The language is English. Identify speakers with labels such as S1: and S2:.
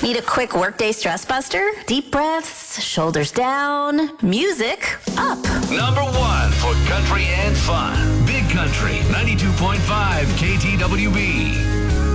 S1: Need a quick workday stress buster? Deep breaths, shoulders down, music up.
S2: Number one for country and fun. Big Country 92.5 KTWB.